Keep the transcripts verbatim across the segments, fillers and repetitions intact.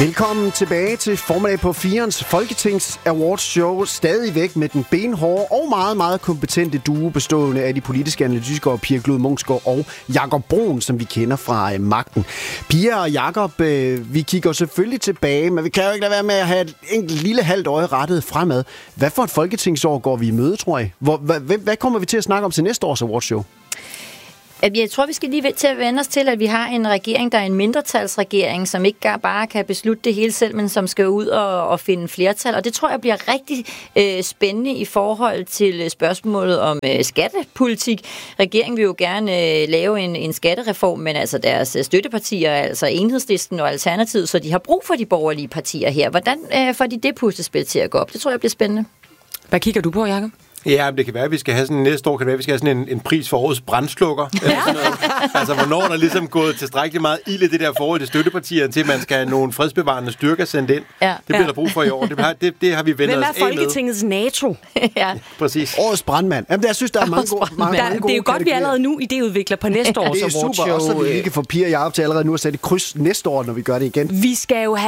Velkommen tilbage til formiddag på firens Folketings Awards show. Stadigvæk med den benhårde og meget, meget kompetente duo bestående af de politiske analytikere Pia Glud Munksgaard og Jakob Brun, som vi kender fra øh, Magten. Pia og Jakob, øh, vi kigger selvfølgelig tilbage, men vi kan jo ikke lade være med at have et enkelt lille halvt øje rettet fremad. Hvad for et folketingsår går vi i møde, tror jeg? Hvor, hvad, hvad kommer vi til at snakke om til næste års awards show? Jeg tror, vi skal lige til at vende os til, at vi har en regering, der er en mindretalsregering, som ikke bare kan beslutte det hele selv, men som skal ud og, og finde flertal. Og det tror jeg bliver rigtig øh, spændende i forhold til spørgsmålet om øh, skattepolitik. Regeringen vil jo gerne øh, lave en, en skattereform, men altså deres støttepartier, altså Enhedslisten og Alternativet, så de har brug for de borgerlige partier her. Hvordan øh, får de det puslespil til at gå op? Det tror jeg bliver spændende. Hvad kigger du på, Jakob? Ja, det kan være, at vi skal have sådan næste år, kan det være, at vi skal have sådan en, en pris for årets brandslukker. Ja. Altså, hvornår der ligesom gået tilstrækkeligt meget ild i det der forhold til støttepartierne, til at man skal have nogle fredsbevarende styrker sendt ind. Ja. Det bliver ja. der brug for i år. Det, har, det, det har vi vendt os af med. Hvem er Folketingets NATO? Ja. Præcis. Årets brandmand. Jamen, jeg synes, der er mange gode, mange, der, mange gode det er jo godt, vi allerede nu idéudvikler på næste års awardshow. Det er super, også, at vi ikke får Pia og Jakob til allerede nu at sætte kryds næste år, når vi gør det igen. Vi skal jo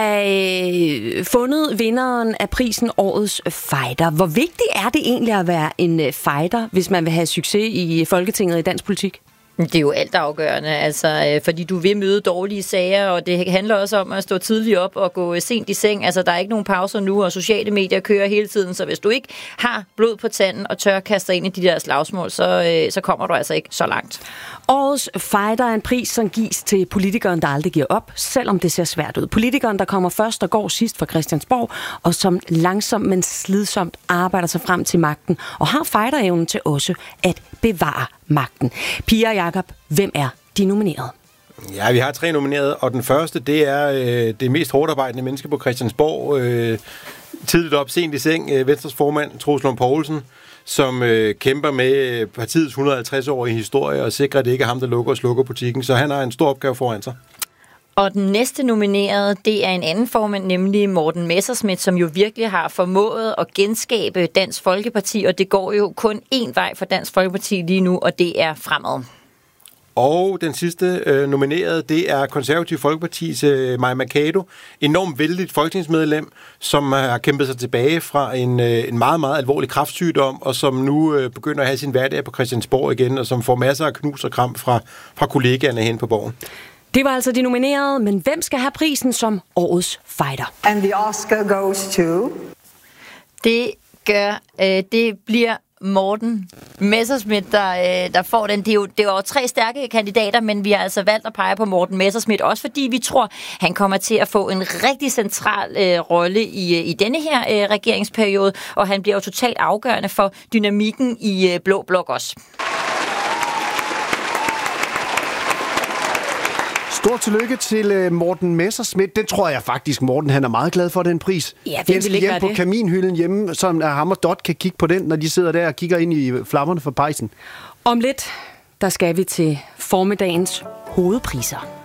have fundet vinderen af prisen Årets Fighter. Hvor vigtigt er det egentlig at være en fighter, hvis man vil have succes i Folketinget og i dansk politik? Det er jo alt afgørende, altså, fordi du vil møde dårlige sager, og det handler også om at stå tidligt op og gå sent i seng. Altså, der er ikke nogen pauser nu, og sociale medier kører hele tiden, så hvis du ikke har blod på tanden og tør kaste dig ind i de der slagsmål, så, så kommer du altså ikke så langt. Årets Fighter er en pris, som gives til politikeren, der aldrig giver op, selvom det ser svært ud. Politikeren, der kommer først og går sidst fra Christiansborg, og som langsomt, men slidsomt arbejder sig frem til magten, og har fighterevnen til også at bevare magten. Pia og Jakob, hvem er de nominerede? Ja, vi har tre nominerede, og den første, det er øh, det mest hårdarbejdende menneske på Christiansborg. Øh, tidligt op, sent i seng, øh, Venstres formand, Troels Lund Poulsen, som øh, kæmper med partiets et hundrede og halvtreds-årige historie og sikrer, at det ikke er ham, der lukker og slukker butikken. Så han har en stor opgave foran sig. Og den næste nominerede, det er en anden formand, nemlig Morten Messerschmidt, som jo virkelig har formået at genskabe Dansk Folkeparti, og det går jo kun én vej for Dansk Folkeparti lige nu, og det er fremad. Og den sidste øh, nominerede, det er Konservativ Folkepartis øh, Mai Mercado, enormt vældigt folketingsmedlem, som har kæmpet sig tilbage fra en, øh, en meget, meget alvorlig kræftsygdom, og som nu øh, begynder at have sin hverdag på Christiansborg igen, og som får masser af knus og kram fra, fra kollegaerne hen på borgen. Det var altså de nominerede, men hvem skal have prisen som Årets Fighter? And the Oscar goes to... Det gør, øh, det bliver Morten Messerschmidt, der, øh, der får den. Det er, jo, det er jo tre stærke kandidater, men vi har altså valgt at pege på Morten Messerschmidt, også fordi vi tror, han kommer til at få en rigtig central øh, rolle i, i denne her øh, regeringsperiode, og han bliver jo totalt afgørende for dynamikken i øh, Blå Blok også. Stort tillykke til Morten Messerschmidt. Det tror jeg faktisk, Morten han er meget glad for, den pris. Ja, det vil hjem på det. Kaminhylden hjemme, som ham og Dot kan kigge på den, når de sidder der og kigger ind i flammerne for pejsen. Om lidt, der skal vi til formiddagens hovedpriser.